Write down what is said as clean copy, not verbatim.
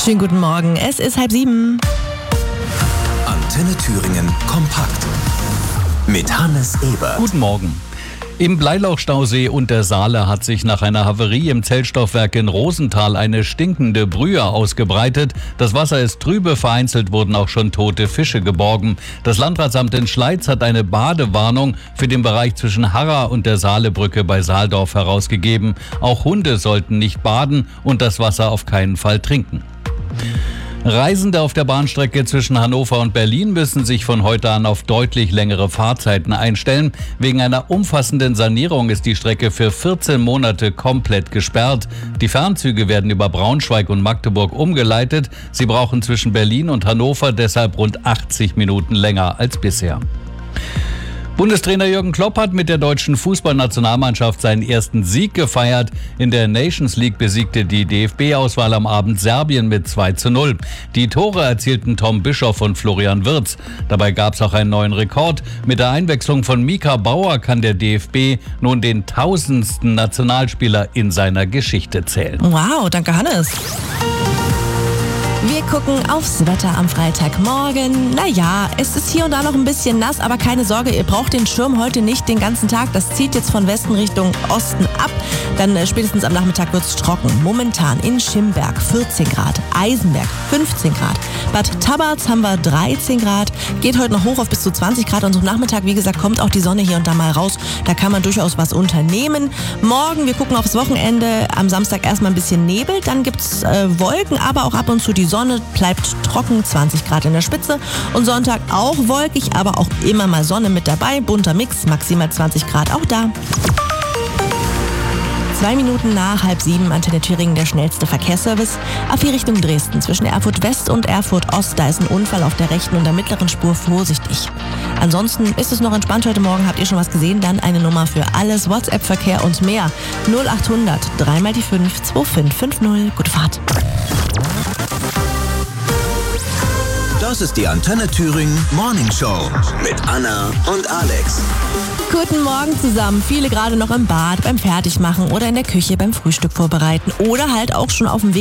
Schönen guten Morgen, es ist 6:30. Antenne Thüringen kompakt mit Hannes Eber. Guten Morgen. Im Bleilochstausee und der Saale hat sich nach einer Havarie im Zellstoffwerk in Rosenthal eine stinkende Brühe ausgebreitet. Das Wasser ist trübe, vereinzelt wurden auch schon tote Fische geborgen. Das Landratsamt in Schleiz hat eine Badewarnung für den Bereich zwischen Harra und der Saalebrücke bei Saaldorf herausgegeben. Auch Hunde sollten nicht baden und das Wasser auf keinen Fall trinken. Reisende auf der Bahnstrecke zwischen Hannover und Berlin müssen sich von heute an auf deutlich längere Fahrzeiten einstellen. Wegen einer umfassenden Sanierung ist die Strecke für 14 Monate komplett gesperrt. Die Fernzüge werden über Braunschweig und Magdeburg umgeleitet. Sie brauchen zwischen Berlin und Hannover deshalb rund 80 Minuten länger als bisher. Bundestrainer Jürgen Klopp hat mit der deutschen Fußballnationalmannschaft seinen ersten Sieg gefeiert. In der Nations League besiegte die DFB-Auswahl am Abend Serbien mit 2:0. Die Tore erzielten Tom Bischoff und Florian Wirtz. Dabei gab es auch einen neuen Rekord. Mit der Einwechslung von Mika Bauer kann der DFB nun den 1000. Nationalspieler in seiner Geschichte zählen. Wow, danke Hannes. Wir gucken aufs Wetter am Freitagmorgen. Naja, es ist hier und da noch ein bisschen nass, aber keine Sorge, ihr braucht den Schirm heute nicht den ganzen Tag. Das zieht jetzt von Westen Richtung Osten ab. Dann spätestens am Nachmittag wird es trocken. Momentan in Schimberg 14 Grad, Eisenberg 15 Grad, Bad Tabarz haben wir 13 Grad, geht heute noch hoch auf bis zu 20 Grad und zum Nachmittag, wie gesagt, kommt auch die Sonne hier und da mal raus. Da kann man durchaus was unternehmen. Morgen, wir gucken aufs Wochenende, am Samstag erstmal ein bisschen Nebel, dann gibt's Wolken, aber auch ab und zu die Sonne, bleibt trocken, 20 Grad in der Spitze und Sonntag auch wolkig, aber auch immer mal Sonne mit dabei, bunter Mix, maximal 20 Grad auch da. 2 Minuten nach 6:30, Antenne Thüringen, der schnellste Verkehrsservice. A4 Richtung Dresden, zwischen Erfurt West und Erfurt Ost, da ist ein Unfall auf der rechten und der mittleren Spur, vorsichtig. Ansonsten ist es noch entspannt heute Morgen, habt ihr schon was gesehen? Dann eine Nummer für alles, WhatsApp-Verkehr und mehr. 0800 3 mal die 5 2550. Gute Fahrt. Das ist die Antenne Thüringen Morning Show mit Anna und Alex. Guten Morgen zusammen. Viele gerade noch im Bad, beim Fertigmachen oder in der Küche beim Frühstück vorbereiten oder halt auch schon auf dem Weg